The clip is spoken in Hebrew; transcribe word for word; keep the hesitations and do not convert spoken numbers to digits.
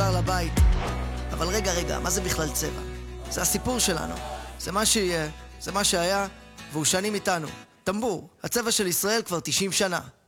חזר לבית. אבל רגע, רגע, מה זה בכלל צבע? זה הסיפור שלנו. זה מה שיהיה, זה מה שהיה, והוא שנים איתנו. טמבור, הצבע של ישראל כבר תשעים שנה.